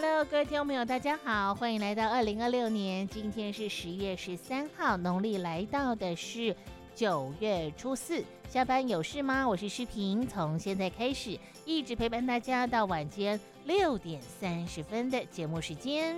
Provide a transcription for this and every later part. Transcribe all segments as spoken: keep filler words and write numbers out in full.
Hello， 各位听众朋友，大家好，欢迎来到二零二六年，今天是十月十三号，农历来到的是九月初四。下班有事吗？我是诗萍，从现在开始一直陪伴大家到晚间六点三十分的节目时间。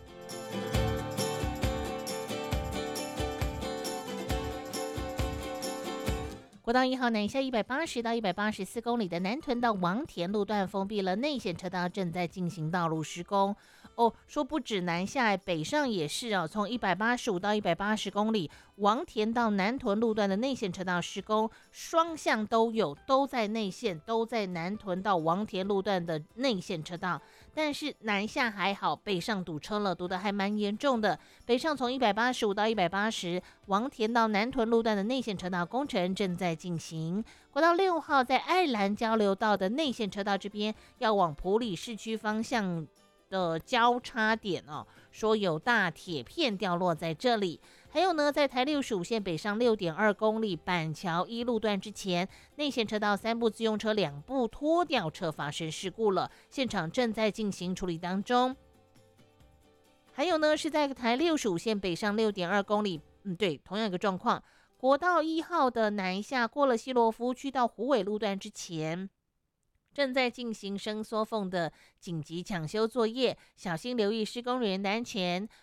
国道一号南下一百八十到一百八十四公里的南屯到王田路段封闭了内线车道，正在进行道路施工。哦，说不止南下，北上也是哦，从一百八十五到一百八十公里，王田到南屯路段的内线车道施工，双向都有，都在内线，都在南屯到王田路段的内线车道。但是南下还好，北上堵车了，堵得还蛮严重的。北上从一百八十五到一百八十，王田到南屯路段的内线车道工程正在进行。国道六号在爱兰交流道的内线车道这边，要往埔里市区方向的交叉点哦，说有大铁片掉落在这里。还有呢，在台六十五线北上 六点二公里板桥一路段之前，内线车道三部自用车两部拖吊车发生事故了，现场正在进行处理当中。还有呢，是在台六十五线北上 六点二公里，嗯，对，同样一个状况。国道一号的南下过了西罗夫区到虎尾路段之前，正在进行伸缩缝的紧急抢修作业，小心留意施工人员的安全。